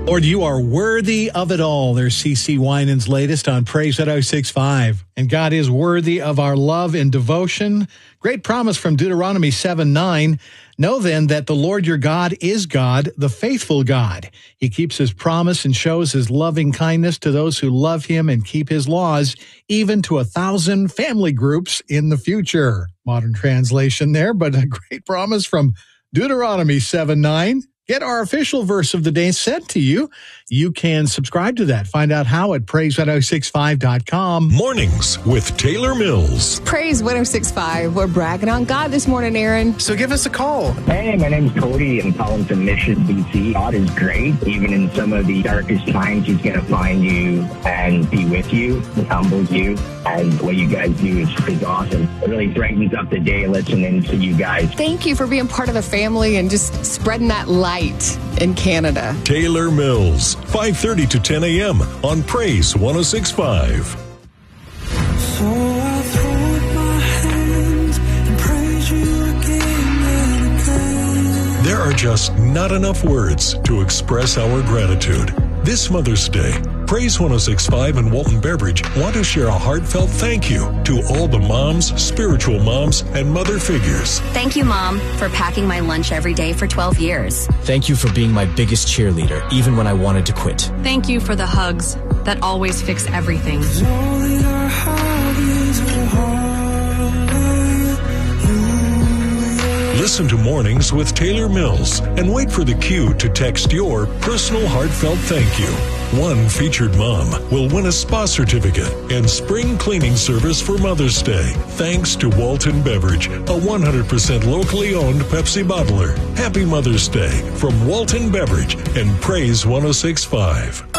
Lord, you are worthy of it all. There's CeCe Winans' latest on Praise 106.5. And God is worthy of our love and devotion. Great promise from Deuteronomy 7:9. Know then that the Lord your God is God, the faithful God. He keeps his promise and shows his loving kindness to those who love him and keep his laws, even to 1,000 family groups in the future. Modern translation there, but a great promise from Deuteronomy 7:9. Get our official verse of the day sent to you. You can subscribe to that. Find out how at praise1065.com. Mornings with Taylor Mills. Praise 106.5. We're bragging on God this morning, Aaron. So give us a call. Hey, my name's Cody. I'm calling from Mission, BC. God is great. Even in some of the darkest times, he's going to find you and be with you, humble you. And what you guys do is awesome. It really brightens up the day listening to you guys. Thank you for being part of the family and just spreading that light in Canada. Taylor Mills, 5:30 to 10 a.m. on Praise 106.5. So I throw my hands and praise you again and again. There are just not enough words to express our gratitude. This Mother's Day, Praise 106.5 and Walton Beverage want to share a heartfelt thank you to all the moms, spiritual moms, and mother figures. Thank you, Mom, for packing my lunch every day for 12 years. Thank you for being my biggest cheerleader, even when I wanted to quit. Thank you for the hugs that always fix everything. Listen to Mornings with Taylor Mills and wait for the cue to text your personal heartfelt thank you. One featured mom will win a spa certificate and spring cleaning service for Mother's Day. Thanks to Walton Beverage, a 100% locally owned Pepsi bottler. Happy Mother's Day from Walton Beverage and Praise 106.5.